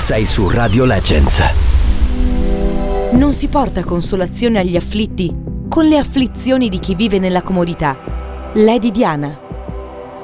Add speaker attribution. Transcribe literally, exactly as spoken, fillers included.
Speaker 1: Sei su Radio Legends.
Speaker 2: Non si porta consolazione agli afflitti con le afflizioni di chi vive nella comodità. Lady Diana.